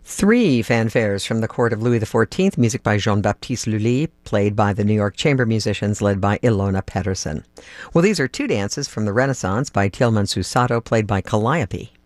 Three fanfares from the court of Louis XIV, music by Jean-Baptiste Lully, played by the New York Chamber Musicians led by Ilona Pedersen. Well, these are two dances from the Renaissance by Tilman Susato, played by Calliope.